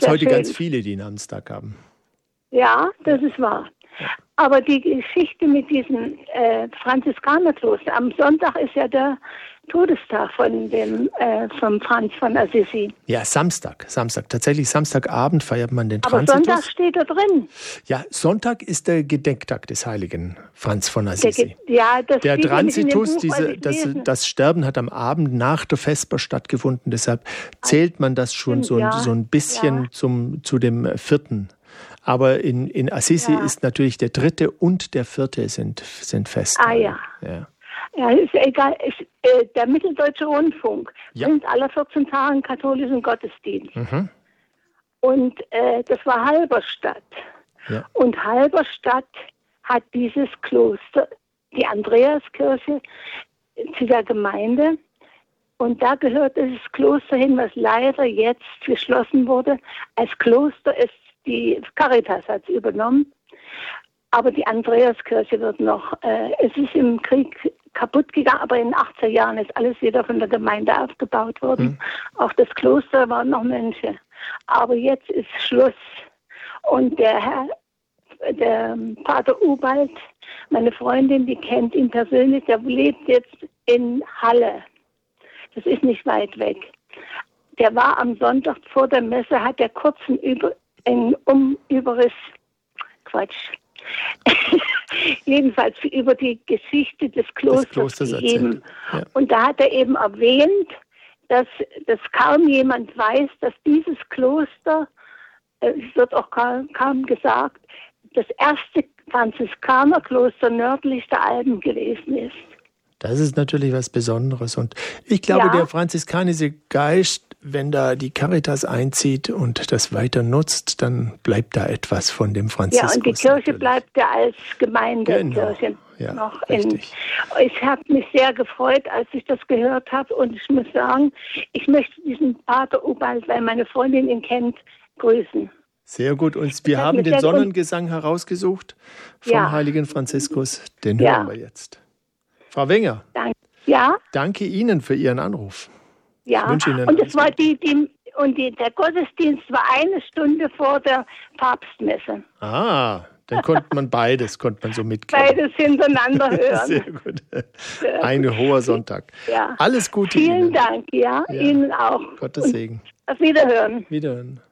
gibt heute ganz viele, die Namenstag haben. Ja, das ist wahr. Aber die Geschichte mit diesem Franziskanerkloster, am Sonntag ist ja der Todestag von Franz von Assisi. Ja, Samstag. Tatsächlich Samstagabend feiert man den Transitus. Aber Sonntag steht da drin. Ja, Sonntag ist der Gedenktag des heiligen Franz von Assisi. Der Transitus, das Sterben hat am Abend nach der Vesper stattgefunden. Deshalb zählt man das schon so ein bisschen zu dem 4. Aber in Assisi ist natürlich der 3. und der 4. sind fest. Ja, ist egal. Der Mitteldeutsche Rundfunk bringt alle 14 Tage einen katholischen Gottesdienst. Mhm. Und das war Halberstadt. Ja. Und Halberstadt hat dieses Kloster, die Andreaskirche, zu der Gemeinde. Und da gehört dieses Kloster hin, was leider jetzt geschlossen wurde. Als Kloster ist die Caritas hat es übernommen. Aber die Andreaskirche wird noch, es ist im Krieg kaputt gegangen, aber in den 80er Jahren ist alles wieder von der Gemeinde aufgebaut worden. Auch das Kloster waren noch Mönche. Aber jetzt ist Schluss. Und der Pater Ubald, meine Freundin, die kennt ihn persönlich, der lebt jetzt in Halle. Das ist nicht weit weg. Der war am Sonntag vor der Messe, hat der kurzen Überriss, jedenfalls über die Geschichte des Klosters gegeben. Ja. Und da hat er eben erwähnt, dass kaum jemand weiß, dass dieses Kloster, es wird auch kaum gesagt, das erste Franziskanerkloster nördlich der Alpen gewesen ist. Das ist natürlich was Besonderes. Und ich glaube, der franziskanische Geist, wenn da die Caritas einzieht und das weiter nutzt, dann bleibt da etwas von dem Franziskus. Ja, und die Kirche bleibt ja als Gemeindekirche noch in. Ich habe mich sehr gefreut, als ich das gehört habe. Und ich muss sagen, ich möchte diesen Pater Ubald, weil meine Freundin ihn kennt, grüßen. Sehr gut. Und wir haben den Sonnengesang herausgesucht vom heiligen Franziskus. Den hören wir jetzt. Frau Wenger, danke Ihnen für Ihren Anruf. Ja, ich wünsche Ihnen und es war der Gottesdienst war 1 Stunde vor der Papstmesse. Ah, dann konnte man so mitkriegen. Beides hintereinander hören. Sehr gut. Ein hoher Sonntag. Ja. Alles Gute Vielen Ihnen. Dank, Ihnen auch. Gottes Segen. Auf Wiederhören. Wiederhören.